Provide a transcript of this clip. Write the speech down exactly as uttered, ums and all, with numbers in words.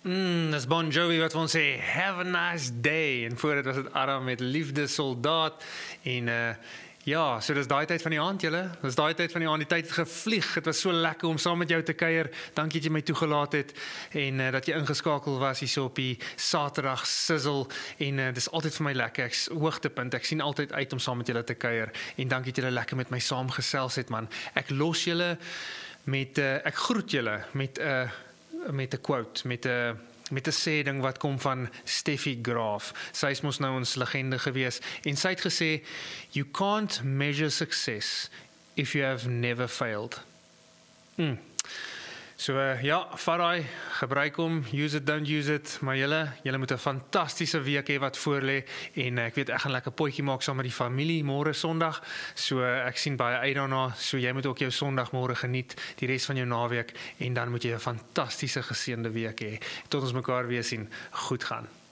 Mm, dis Bon Jovi wat vir ons sê, have a nice day. En voor dit was dit Adam met Liefde Soldaat. En uh, ja, so dis daai tyd van die aand, julle. Dis daai tyd van die aand, die tyd het gevlieg. Dit was so lekker om saam met jou te kuier. Dankie dat jy my toegelaat het en uh, dat jy ingeskakel was hier so op die Saterdag sizzle. En uh, dis altyd vir my lekker. Ek's hoogtepunt. Ek sien altyd uit om saam met julle te kuier. En dankie dat julle lekker met my saamgesels het, man. Ek los julle met uh, ek groet julle met 'n uh, met 'n quote, met 'n met 'n sê ding wat kom van Steffi Graf. Sy is mos nou ons legende gewees en sy het gesê, you can't measure success if you have never failed. Mm. So uh, ja, vat daai, gebruik hom, use it, don't use it, maar julle, julle moet 'n fantastiese week hê wat voor lê en uh, ek weet ek gaan lekker potjie maak saam met die familie môre Sondag. So uh, ek sien baie uit daarna. So jy moet ook jou Sondag môre geniet, die res van jou naweek en dan moet jy 'n fantastiese geseënde week hê. Tot ons mekaar weer sien. Goed gaan.